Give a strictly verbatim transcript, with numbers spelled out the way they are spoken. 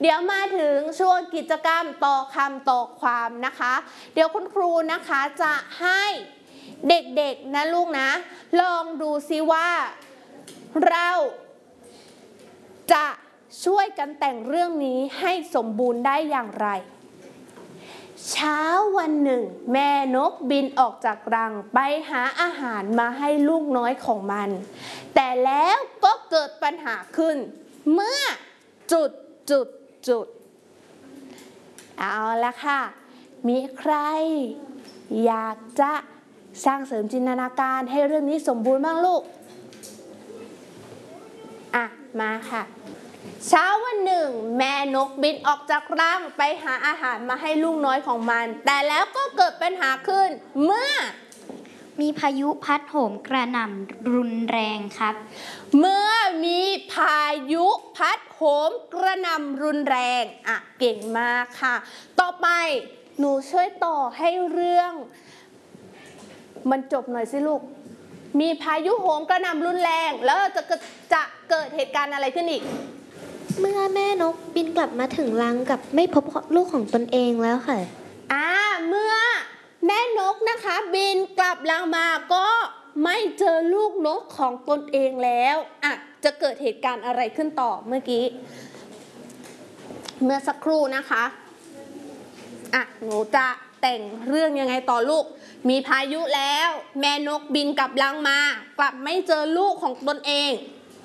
เดี๋ยวมาถึงช่วงกิจกรรมต่อคำต่อความนะคะเดี๋ยวคุณครูนะคะจะให้เด็กๆนะลูกนะลองดูซิว่าเราจะช่วยกันแต่งเรื่องนี้ให้สมบูรณ์ได้อย่างไรเช้าวันหนึ่งแม่นกบินออกจากรังไปหาอาหารมาให้ลูกน้อยของมันแต่แล้วก็เกิดปัญหาขึ้นเมื่อจุดจุดจุดเอาละค่ะมีใครอยากจะสร้างเสริมจินตนาการให้เรื่องนี้สมบูรณ์บ้างลูกอ่ะมาค่ะเช้าวันหนึ่งแม่นกบินออกจากรังไปหาอาหารมาให้ลูกน้อยของมันแต่แล้วก็เกิดปัญหาขึ้นเมื่อมีพายุพัดโหมกระหน่ำรุนแรงครับเมื่อมีพายุพัดโหมกระหน่ำรุนแรงอ่ะเก่งมากค่ะต่อไปหนูช่วยต่อให้เรื่องมันจบหน่อยสิลูกมีพายุโหมกระหน่ำรุนแรงแล้วจะจะเกิดเหตุการณ์อะไรขึ้นอีกเมื่อแม่นกบินกลับมาถึงรังกับไม่พบลูกของตนเองแล้วค่ะอ่าเมื่อแม่นกนะคะบินกลับรังมาก็ไม่เจอลูกนกของตนเองแล้วอ่ะจะเกิดเหตุการณ์อะไรขึ้นต่อเมื่อกี้เมื่อสักครู่นะคะอ่ะหนูจะแต่งเรื่องยังไงต่อลูกมีพายุแล้วแม่นกบินกลับรังมากลับไม่เจอลูกของตนเอง